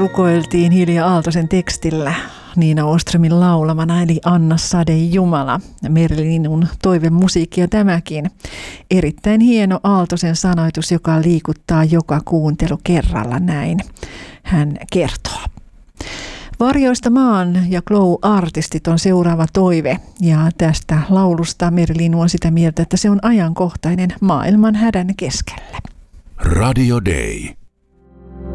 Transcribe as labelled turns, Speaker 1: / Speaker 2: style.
Speaker 1: rukoiltiin Hilja Aaltosen tekstillä Niina Åströmin laulamana, eli Anna Sade Jumala. Merlinun toivemusiikkia tämäkin. Erittäin hieno Aaltosen sanoitus, joka liikuttaa joka kuuntelu kerralla, näin hän kertoo. Varjoista maan ja Glow-artistit on seuraava toive, ja tästä laulusta Merlinu on sitä mieltä, että se on ajankohtainen maailman hädän keskellä.
Speaker 2: Radio Day.